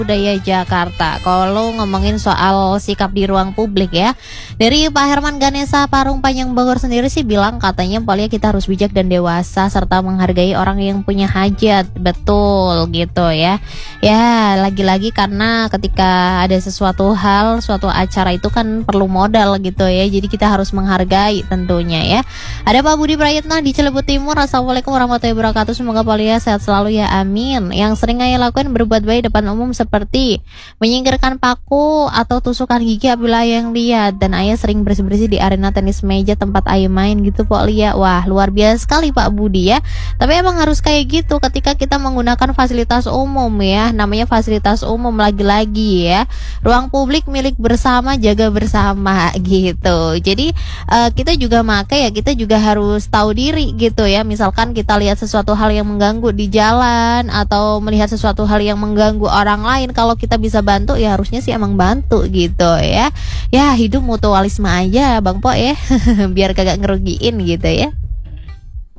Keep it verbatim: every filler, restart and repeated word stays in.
Budaya Jakarta. Kalau ngomongin soal sikap di ruang publik ya, dari Pak Herman Ganesa Parung Panjang Bogor sendiri sih bilang katanya Polia kita harus bijak dan dewasa serta menghargai orang yang punya hajat. Betul gitu ya. Ya lagi-lagi karena ketika ada sesuatu hal, suatu acara itu kan perlu modal gitu ya. Jadi kita harus menghargai tentunya ya. Ada Pak Budi Prayitno di Cilebut Timur. Assalamualaikum warahmatullahi wabarakatuh. Semoga Polia sehat selalu ya, amin. Yang sering Ayah lakuin berbuat baik depan umum seperti menyingkirkan paku atau tusukan gigi apabila yang lihat, dan Ayah sering bersih-bersih di arena tenis meja tempat Ayah main gitu Pak Lia. Wah luar biasa sekali Pak Budi ya. Tapi emang harus kayak gitu ketika kita menggunakan fasilitas umum ya, namanya fasilitas umum lagi-lagi ya, ruang publik milik bersama, jaga bersama gitu. Jadi uh, kita juga makai ya, kita juga harus tahu diri gitu ya. Misalkan kita lihat sesuatu hal yang mengganggu di jalan atau melihat sesuatu hal yang mengganggu orang lain, kalau kita bisa bantu ya harusnya sih emang bantu gitu ya. Ya hidup mutualisme aja Bang Po ya biar kagak ngerugiin gitu ya.